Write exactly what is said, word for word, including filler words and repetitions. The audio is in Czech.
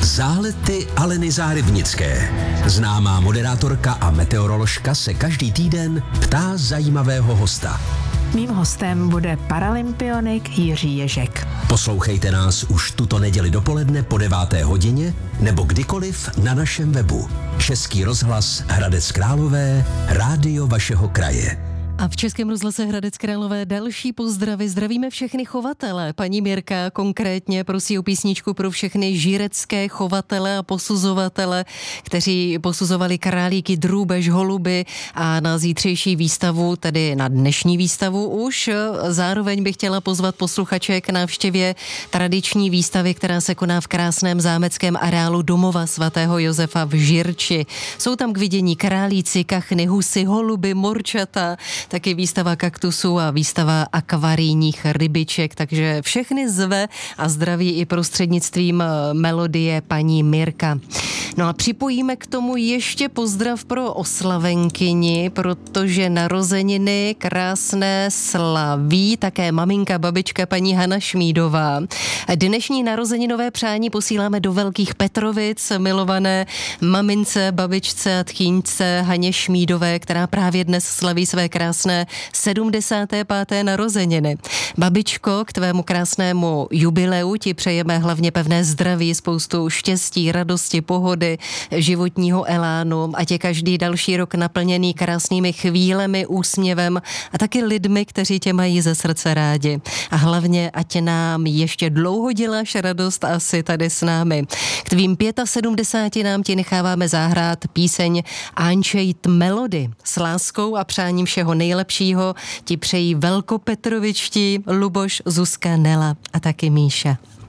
Zálety Aleny Zárybnické. Známá moderátorka a meteoroložka se každý týden ptá zajímavého hosta. Mým hostem bude paralympionik Jiří Ježek. Poslouchejte nás už tuto neděli dopoledne po deváté hodině nebo kdykoliv na našem webu. Český rozhlas Hradec Králové, rádio vašeho kraje. A v Českém rozhlase Hradec Králové další pozdravy. Zdravíme všechny chovatele. Paní Mirka konkrétně prosí o písničku pro všechny žirecké chovatele a posuzovatele, kteří posuzovali králíky, drůbež, holuby a na zítřejší výstavu, tedy na dnešní výstavu už. Zároveň bych chtěla pozvat posluchače k návštěvě tradiční výstavy, která se koná v krásném zámeckém areálu domova svatého Josefa v Žirči. Jsou tam k vidění králíci, kachny, husy, holuby, morčata, taky výstava kaktusů a výstava akvarijních rybiček, takže všechny zve a zdraví i prostřednictvím melodie paní Mirka. No a připojíme k tomu ještě pozdrav pro oslavenkyni, protože narozeniny krásné slaví také maminka, babička paní Hana Šmídová. Dnešní narozeninové přání posíláme do Velkých Petrovic milované mamince, babičce a tchýňce Haně Šmídové, která právě dnes slaví své krásné sedmdesáté páté narozeniny. Babičko, k tvému krásnému jubileu ti přejeme hlavně pevné zdraví, spoustu štěstí, radosti, pohody, životního elánu, ať je každý další rok naplněný krásnými chvílemi, úsměvem a taky lidmi, kteří tě mají ze srdce rádi. A hlavně, ať nám ještě dlouho děláš radost a jsi tady s námi. K tvým sedmdesáti pěti nám ti necháváme zahrát píseň Ančejt Melody. S láskou a přáním všeho nejlepšího ti přejí velkopetrovičtí Luboš, Zuzka, Nela a taky Míša.